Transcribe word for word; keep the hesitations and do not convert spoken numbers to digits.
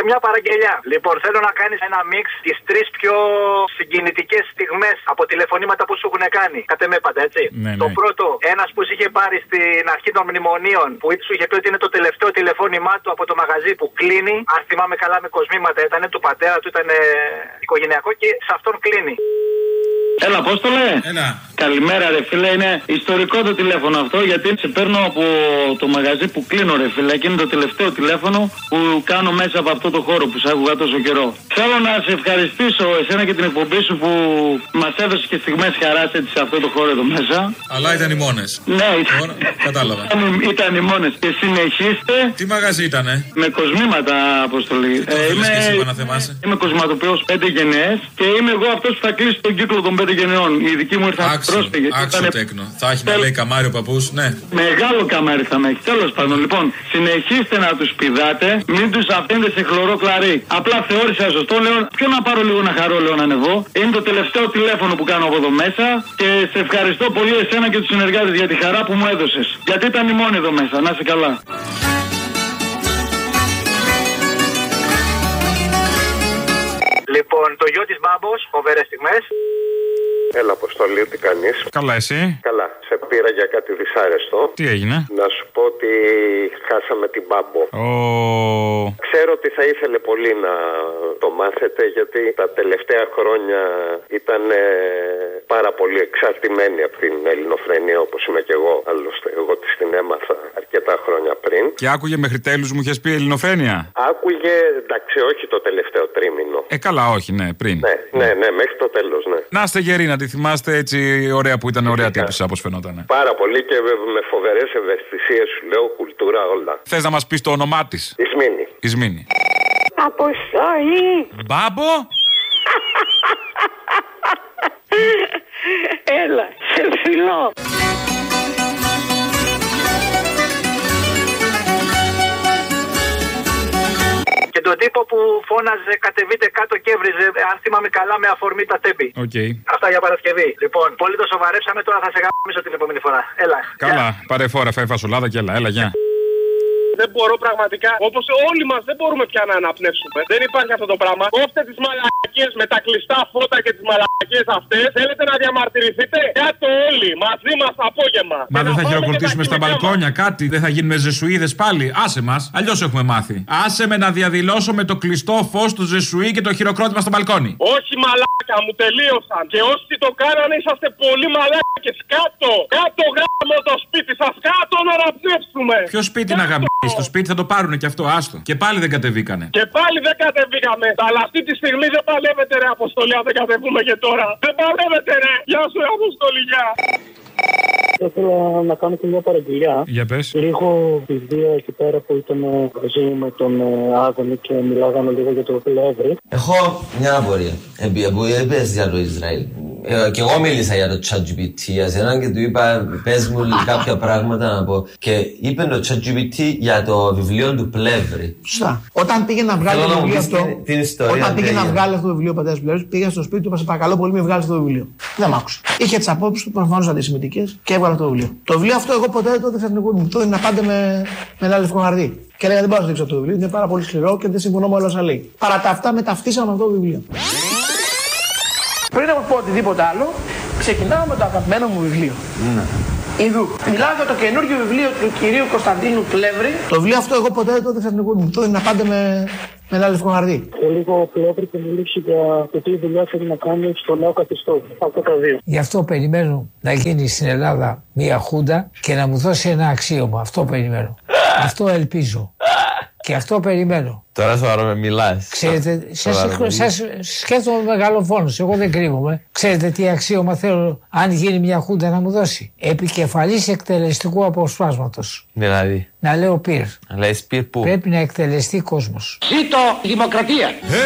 μια παραγγελιά. Λοιπόν, θέλω να κάνεις ένα μίξ τις τρεις πιο συγκινητικές στιγμές από τηλεφωνήματα που σου έχουν κάνει. Κατ' εμέ πάντα, έτσι. Ναι, το ναι. πρώτο, ένας που σου είχε πάρει στην αρχή των μνημονίων, που σου είχε πει ότι είναι το τελευταίο τηλεφώνημά του από το μαγαζί που κλείνει. Αν θυμάμαι καλά, με κοσμήματα ήταν, του πατέρα του ήταν οικογενειακό και σε αυτόν κλείνει. Έλα, Απόστολε. Έλα. Καλημέρα, ρε φίλε. Είναι ιστορικό το τηλέφωνο αυτό, γιατί σε παίρνω από το μαγαζί που κλείνω, ρε φίλε. Και είναι το τελευταίο τηλέφωνο που κάνω μέσα από αυτό το χώρο που σ' άκουγα τόσο καιρό. Θέλω να σε ευχαριστήσω εσένα και την εκπομπή σου που μας έδωσε και στιγμές χαράς έτσι σε αυτό το χώρο εδώ μέσα. Αλλά ήταν οι μόνες. Ναι, ήταν. Τώρα, κατάλαβα. Ήταν, ήταν οι μόνες. Και συνεχίστε. Τι μαγαζί ήτανε? Με κοσμήματα, Αποστολή. Τι το θέλεις και εσύ, να θυμάσαι? Είμαι κοσματοποιός πέντε γενναίες και είμαι εγώ αυτός που θα κλείσει τον κύκλο των πέντε γενναιών. Οι δικοί μου ήρθαν πρόσφυγες. Άξιο Ήτανε... τέκνο. Θα έχει να λέει καμάρι ο παππούς, ναι. Μεγάλο καμάρι θα με έχει. Τέλος πάντων, λοιπόν, συνεχίστε να τους πηδάτε, μην τους αφήνετε σε χλωρό κλαρί. Απλά θεώρησα σωστό, λέω, ποιο να πάρω λίγο να χαρώ, λέω, να ανεβώ. Είναι το τελευταίο τηλέφωνο που κάνω από εδώ μέσα και σε ευχαριστώ πολύ εσένα και τους συνεργάτες για τη χαρά που μου έδωσες. Γιατί ήταν η μόνη εδώ μέσα. Να είσαι καλά. Λοιπόν, το γιο της Μπάμπος, φοβερές στιγμές. Έλα, Αποστολή, τι κάνεις? Καλά, εσύ? Καλά, σε πήρα για κάτι δυσάρεστο. Τι έγινε? Να σου πω ότι χάσαμε την Μπάμπο. Oh. Ξέρω ότι θα ήθελε πολύ να το μάθετε, γιατί τα τελευταία χρόνια ήταν ε, πάρα πολύ εξαρτημένη από την ελληνοφρενία, όπως είμαι και εγώ. Άλλωστε, εγώ της την έμαθα αρκετά χρόνια πριν. Και άκουγε μέχρι τέλους, μου είχες πει, ελληνοφρένεια? Άκουγε, εντάξει, όχι το τελευταίο τρίμηνο. Ε, καλά, όχι, ναι, πριν. Ναι, ναι, ναι, μέχρι το τέλος, ναι. Να είστε γεροί, να τη θυμάστε έτσι ωραία που ήταν, ωραία τύπησα, όπως φαινόταν. Πάρα πολύ και με φοβερές ευαισθησίες, σου λέω, κουλτούρα, όλα. Θες να μας πεις το όνομά της? Ισμήνη. Ισμήνη. Αποστολή. Μπάμπο. Έλα, σε φιλώ. Και τον τύπο που φώναζε κατεβείτε κάτω και έβριζε, αν θυμάμαι καλά, με αφορμή τα τέμπη. Okay. Αυτά για Παρασκευή. Λοιπόν, πολύ το σοβαρέψαμε, τώρα θα σε γαμίσω την επόμενη φορά. Έλα. Καλά, πάρε φόρα, φάει φασολάδα και έλα, έλα, γεια. Δεν μπορώ πραγματικά, όπως όλοι μας δεν μπορούμε πια να αναπνεύσουμε. Δεν υπάρχει αυτό το πράγμα. Κόφτε τις μαλακίες με τα κλειστά φώτα και τις μαλακίες αυτές. Θέλετε να διαμαρτυρηθείτε? Κάτω όλοι, μαζί μας απόγευμα. Μα δεν θα χειροκροτήσουμε στα μπαλκόνια κάτι, δεν θα γίνουμε ζεσουίδες πάλι. Άσε μας, αλλιώς έχουμε μάθει. Άσε με να διαδηλώσω με το κλειστό φως του ζεσουί και το χειροκρότημα στο μπαλκόνι. Όχι μαλάκα, μου τελείωσαν. Και όσοι το κάνανε είσαστε πολύ μαλάκες. Κάτω, κάτω γάμο το σπίτι σας, κάτω να αναπνεύσουμε. Ποιο σπίτι να γαμίσει? Στο σπίτι θα το πάρουνε και αυτό, άστο. Και πάλι δεν κατεβήκανε. Και πάλι δεν κατεβήκαμε. Αλλά αυτή τη στιγμή δεν παλεύετε, ρε Αποστολή, αν δεν κατεβούμε και τώρα. Δεν παλεύετε, ρε. Γεια σου, ρε Αποστολή, γεια. Θα ήθελα να κάνω και μια παραγγελιά. Για πες. Λίγο τη βία εκεί πέρα που ήταν μαζί με τον Άδωνη και μιλάγαμε λίγο για το Πλεύρη. Έχω μια απορία. Επειδή που είπες για το Ισραήλ. Ε, και εγώ μίλησα για το ChatGPT για σένα και του είπα πες μου κάποια πράγματα να πω. Και είπε το ChatGPT για το βιβλίο του Πλεύρη. Σωστά. Όταν πήγε να βγάλει το βιβλίο αυτό, την ιστορία, όταν πήγε πήγε. να βγάλει αυτό το βιβλίο ο πατέρας Πλεύρης, πήγε στο σπίτι του, είπα σε παρακαλώ πολύ, με βγάλει αυτό το βιβλίο. Δεν μ' άκουσε. Είχε τις απόψεις του προφανώς αντισημιτικές και έβγαλε αυτό το βιβλίο. Το βιβλίο αυτό εγώ ποτέ δεν το έδειξα στην εκπομπή μου. Το έδινα πάντα με, με ένα λευκό χαρτί. Και έλεγα δεν μπορώ να δείξω αυτό το βιβλίο, είναι πάρα πολύ σκληρό και δεν συμφωνώ με όλα όσα λέει. Παρά τα αυτά, με ταυτίσαμε με αυτό το βιβλίο. Πριν από πω οτιδήποτε άλλο, ξεκινάω με το αγαπημένο μου βιβλίο. Ναι. Ιδού. Μιλάω για το καινούργιο βιβλίο του κυρίου Κωνσταντίνου Πλεύρη. Το βιβλίο αυτό εγώ ποτέ δεν το έδειξα στην εκπομπή μου. Το έδινα πάντα με, με ένα λευκό χαρτί. Και λίγο ο Πλεύρη και μιλήσει για το τι δουλειά θέλει να κάνει στο νέο καθεστώς. Αυτό τα δύο. Γι' αυτό περιμένω να γίνει στην Ελλάδα μια χούντα και να μου δώσει ένα αξίωμα. Αυτό περιμένω. Αυτό ελπίζω. Και αυτό περιμένω. Τώρα σοβαρό με μιλάς. Ξέρετε, σας σκέφτομαι μεγαλοφόνος, εγώ δεν κρύβομαι. Ξέρετε τι αξίωμα θέλω, αν γίνει μια χούντα, να μου δώσει? Επικεφαλής εκτελεστικού αποσπάσματος. Δηλαδή. Να λέω πυρ. Να λέει πυρ πού? Πρέπει να εκτελεστεί κόσμος. Ζήτω η δημοκρατία.